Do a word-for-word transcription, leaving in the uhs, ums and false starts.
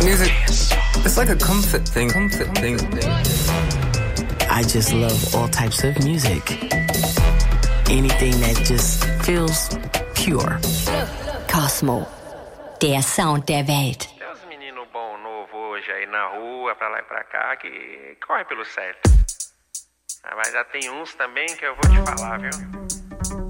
Music, it's like a comfort thing, comfort thing. I just love all types of music. Anything that just feels pure. Cosmo, der Sound der Welt. Tem uns meninos bom novo hoje aí na rua, pra lá e pra cá, que corre pelo certo. Ah, mas já tem uns também que eu vou te falar, viu?